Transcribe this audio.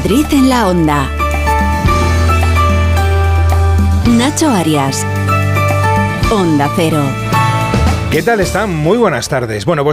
Madrid en la Onda. Nacho Arias. Onda Cero. ¿Qué tal están? Muy buenas tardes. Bueno, pues